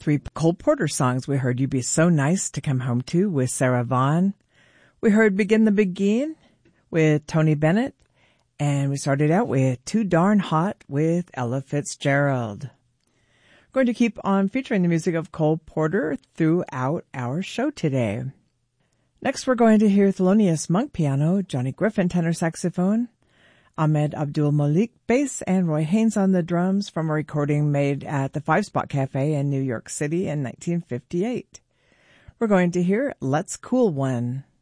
Three Cole Porter songs. We heard You Be So Nice to Come Home To with Sarah Vaughan. We heard Begin the Begin with Tony Bennett. And we started out with Too Darn Hot with Ella Fitzgerald. We're going to keep on featuring the music of Cole Porter throughout our show today. Next, we're going to hear Thelonious Monk piano, Johnny Griffin tenor saxophone, Ahmed Abdul Malik bass, and Roy Haynes on the drums from a recording made at the Five Spot Cafe in New York City in 1958. We're going to hear Let's Cool One.